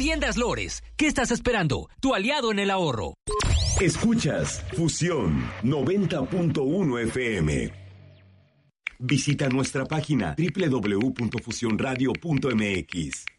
Tiendas Lores. ¿Qué estás esperando? Tu aliado en el ahorro. Escuchas Fusión 90.1 FM. Visita nuestra página www.fusionradio.mx.